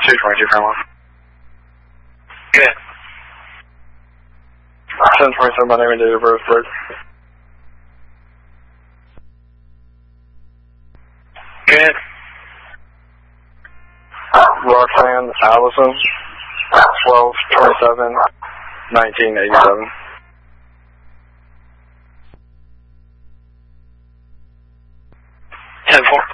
222 Fairmont. Good. 1027 by name and date of birth, bird. Good. Roxanne Allison, 12/27/1987. 10-4.